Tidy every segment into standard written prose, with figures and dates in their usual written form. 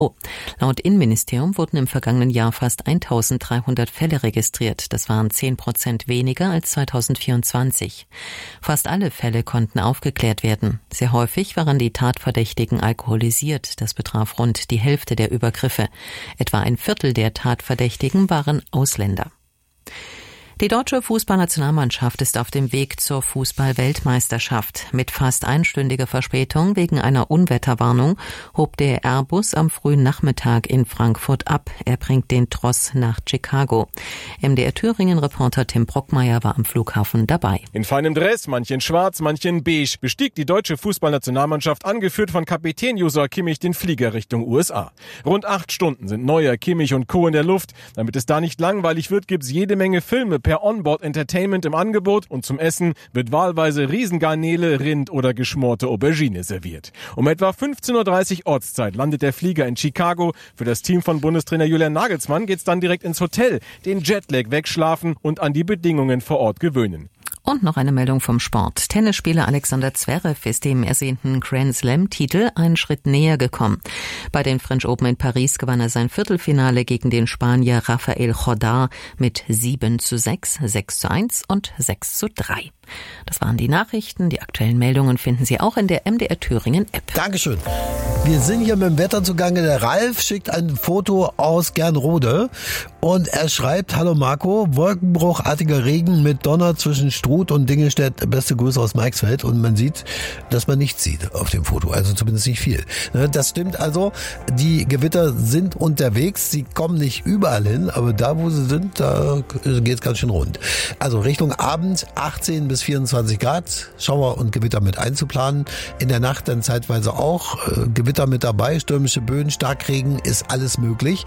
Laut Innenministerium wurden im vergangenen Jahr fast 1.300 Fälle registriert. Das waren 10% weniger als 2024. Fast alle Fälle konnten aufgeklärt werden. Sehr häufig waren die Tatverdächtigen alkoholisiert. Das betraf rund die Hälfte der Übergriffe. Etwa ein Viertel der Tatverdächtigen waren Ausländer. Die deutsche Fußballnationalmannschaft ist auf dem Weg zur Fußball-Weltmeisterschaft. Mit fast einstündiger Verspätung wegen einer Unwetterwarnung hob der Airbus am frühen Nachmittag in Frankfurt ab. Er bringt den Tross nach Chicago. MDR Thüringen-Reporter Tim Brockmeier war am Flughafen dabei. In feinem Dress, manche in schwarz, manche in beige, bestieg die deutsche Fußballnationalmannschaft, angeführt von Kapitän Joshua Kimmich, den Flieger Richtung USA. Rund 8 Stunden sind Neuer, Kimmich und Co. in der Luft. Damit es da nicht langweilig wird, gibt's jede Menge Filme per Onboard Entertainment im Angebot und zum Essen wird wahlweise Riesengarnele, Rind oder geschmorte Aubergine serviert. Um etwa 15:30 Uhr Ortszeit landet der Flieger in Chicago. Für das Team von Bundestrainer Julian Nagelsmann geht's dann direkt ins Hotel, den Jetlag wegschlafen und an die Bedingungen vor Ort gewöhnen. Und noch eine Meldung vom Sport. Tennisspieler Alexander Zverev ist dem ersehnten Grand Slam-Titel einen Schritt näher gekommen. Bei den French Open in Paris gewann er sein Viertelfinale gegen den Spanier Rafael Jordá mit 7:6, 6:1 und 6:3. Das waren die Nachrichten. Die aktuellen Meldungen finden Sie auch in der MDR Thüringen App. Dankeschön. Wir sind hier mit dem Wetter zugange. Der Ralf schickt ein Foto aus Gernrode und er schreibt: Hallo Marco, wolkenbruchartiger Regen mit Donner zwischen Struth und Dingelstedt. Beste Grüße aus Meixfeld. Und man sieht, dass man nichts sieht auf dem Foto, also zumindest nicht viel. Das stimmt also, die Gewitter sind unterwegs, sie kommen nicht überall hin, aber da wo sie sind, da geht's ganz schön rund. Also Richtung Abend 18 bis 24 Grad, Schauer und Gewitter mit einzuplanen. In der Nacht dann zeitweise auch Gewitter mit dabei, stürmische Böen, Starkregen, ist alles möglich.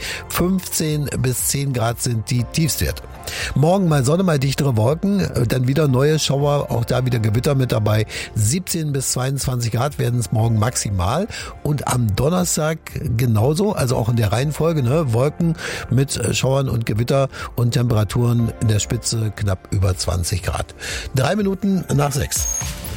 15 bis 10 Grad sind die Tiefstwerte. Morgen mal Sonne, mal dichtere Wolken, dann wieder neue Schauer, auch da wieder Gewitter mit dabei. 17 bis 22 Grad werden es morgen maximal und am Donnerstag genauso, also auch in der Reihenfolge, Wolken mit Schauern und Gewitter und Temperaturen in der Spitze knapp über 20 Grad. 3 Minuten nach 6.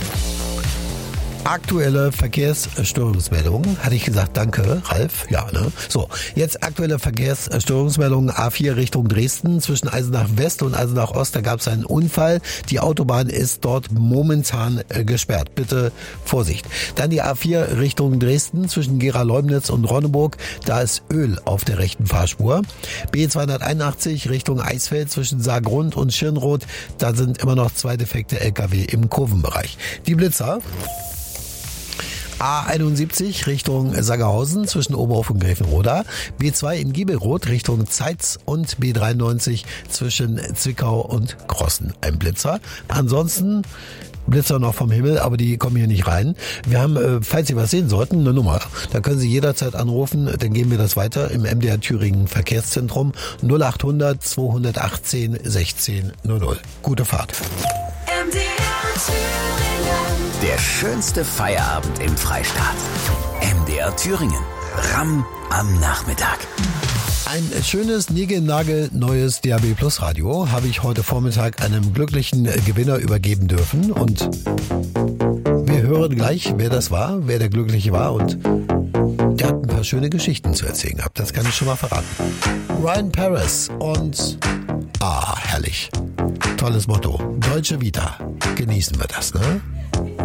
Aktuelle Verkehrsstörungsmeldungen. Hatte ich gesagt, danke, Ralf? Ja, ne? So, jetzt aktuelle Verkehrsstörungsmeldungen. A4 Richtung Dresden. Zwischen Eisenach West und Eisenach Ost, da gab es einen Unfall. Die Autobahn ist dort momentan gesperrt. Bitte Vorsicht. Dann die A4 Richtung Dresden. Zwischen Gera-Leumnitz und Ronneburg. Da ist Öl auf der rechten Fahrspur. B281 Richtung Eisfeld. Zwischen Saargrund und Schirnroth. Da sind immer noch 2 defekte LKW im Kurvenbereich. Die Blitzer. A71 Richtung Sangerhausen zwischen Oberhof und Gräfenroda, B2 in Giebelroth Richtung Zeitz und B93 zwischen Zwickau und Krossen. Ein Blitzer. Ansonsten Blitzer noch vom Himmel, aber die kommen hier nicht rein. Wir haben, falls Sie was sehen sollten, eine Nummer. Da können Sie jederzeit anrufen, dann geben wir das weiter im MDR Thüringen Verkehrszentrum 0800 218 1600. Gute Fahrt. Der schönste Feierabend im Freistaat. MDR Thüringen. Ramm am Nachmittag. Ein schönes, niegelnagelneues DAB Plus Radio habe ich heute Vormittag einem glücklichen Gewinner übergeben dürfen. Und wir hören gleich, wer das war, wer der Glückliche war. Und der hat ein paar schöne Geschichten zu erzählen gehabt. Das kann ich schon mal verraten. Ryan Paris und herrlich. Tolles Motto. Deutsche Vita. Genießen wir das, ne?